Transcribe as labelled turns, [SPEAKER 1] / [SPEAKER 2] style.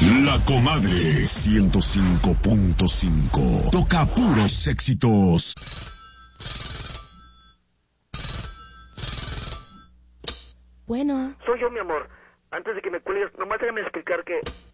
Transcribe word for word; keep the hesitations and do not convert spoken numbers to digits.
[SPEAKER 1] La Comadre ciento cinco punto cinco. Toca puros éxitos.
[SPEAKER 2] Bueno.
[SPEAKER 3] Soy yo, mi amor. Antes de que me cuelgues, nomás déjame explicar que